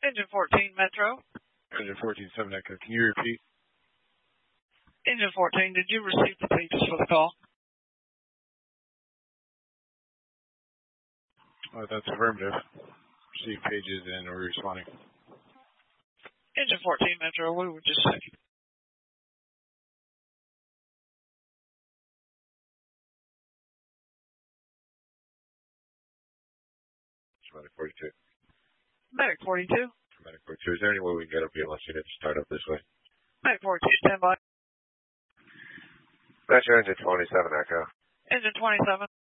Engine 14 Metro. Engine 14-7 Echo. Can you repeat? Engine 14, did you receive the pages for the call? That's affirmative. Receive pages and we're responding. Engine 14 Metro, we were just checking. Medic 42. Medic 42. Medic 42. Is there any way we can get up here unless you get to start up this way? Medic 42, stand by. That's your engine 27 Echo. Engine 27.